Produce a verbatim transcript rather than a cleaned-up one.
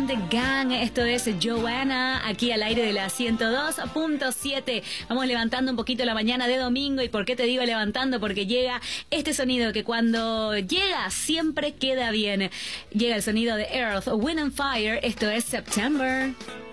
Weekend Gang. Esto es Joanna, aquí al aire de la ciento dos punto siete. Vamos levantando un poquito la mañana de domingo. ¿Y por qué te digo levantando? Porque llega este sonido que cuando llega siempre queda bien. Llega el sonido de Earth, Wind and Fire. Esto es September.